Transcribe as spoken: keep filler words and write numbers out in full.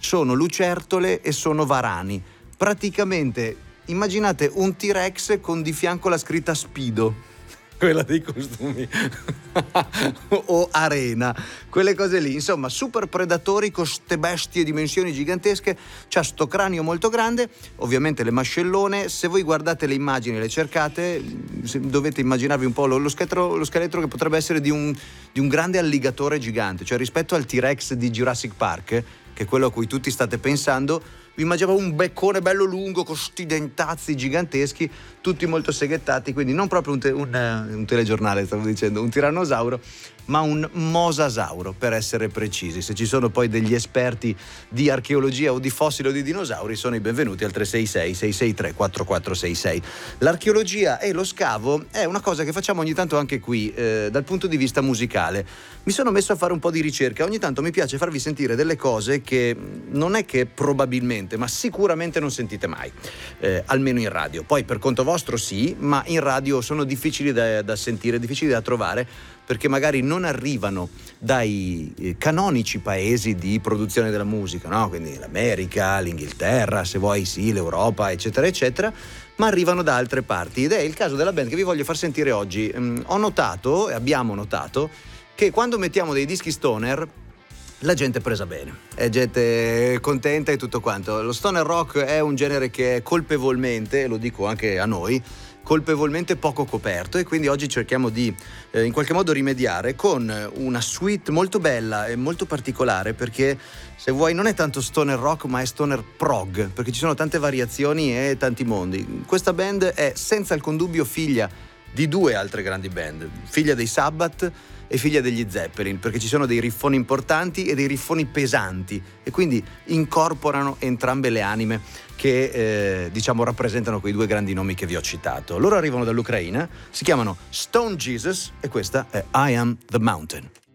sono lucertole e sono varani. Praticamente immaginate un T-Rex con di fianco la scritta Spido, quella dei costumi o Arena, quelle cose lì, insomma, super predatori con ste bestie dimensioni gigantesche. C'ha sto cranio molto grande, ovviamente le mascellone. Se voi guardate le immagini, le cercate, dovete immaginarvi un po' lo, lo, scheletro, lo scheletro che potrebbe essere di un, di un grande alligatore gigante, cioè rispetto al T-Rex di Jurassic Park, che è quello a cui tutti state pensando. Vi immaginavo un beccone bello lungo con sti dentazzi giganteschi, tutti molto seghettati, quindi non proprio un, te- un, un telegiornale, stavo dicendo, un tirannosauro, ma un mosasauro, per essere precisi. Se ci sono poi degli esperti di archeologia o di fossili o di dinosauri, sono i benvenuti al tre sei sei sei sei tre quattro quattro sei sei. L'archeologia e lo scavo è una cosa che facciamo ogni tanto anche qui, eh, dal punto di vista musicale. Mi sono messo a fare un po' di ricerca, ogni tanto mi piace farvi sentire delle cose che non è che probabilmente, ma sicuramente non sentite mai, eh, almeno in radio. Poi per conto vostro sì, ma in radio sono difficili da, da sentire, difficili da trovare, perché magari non arrivano dai eh, canonici paesi di produzione della musica, no? Quindi l'America, l'Inghilterra, se vuoi sì, l'Europa, eccetera, eccetera, ma arrivano da altre parti. Ed è il caso della band che vi voglio far sentire oggi. Mm, ho notato, e abbiamo notato, che quando mettiamo dei dischi stoner la gente è presa bene, è gente contenta e tutto quanto. Lo stoner rock è un genere che è colpevolmente, lo dico anche a noi, colpevolmente poco coperto, e quindi oggi cerchiamo di eh, in qualche modo rimediare con una suite molto bella e molto particolare, perché se vuoi non è tanto stoner rock ma è stoner prog, perché ci sono tante variazioni e tanti mondi. Questa band è senza alcun dubbio figlia di due altre grandi band, figlia dei Sabbath e figlia degli Zeppelin, perché ci sono dei riffoni importanti e dei riffoni pesanti, e quindi incorporano entrambe le anime che eh, diciamo rappresentano quei due grandi nomi che vi ho citato. Loro arrivano dall'Ucraina, si chiamano Stone Jesus e questa è I Am the Mountain.